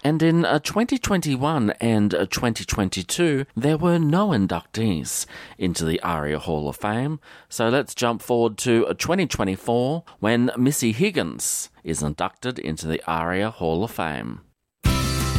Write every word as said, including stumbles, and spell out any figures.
And in uh, twenty twenty-one and uh, twenty twenty-two, there were no inductees into the ARIA Hall of Fame. So let's jump forward to uh, twenty twenty-four when Missy Higgins is inducted into the ARIA Hall of Fame.